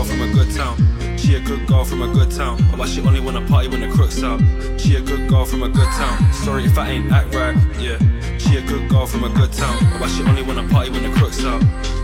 girl from a good town. She a good girl from a good town. But she only wanna party when the crook's out. She a good girl from a good town. Sorry if I ain't act right, yeah. She a good girl from a good town. But she only wanna party when the crook's out.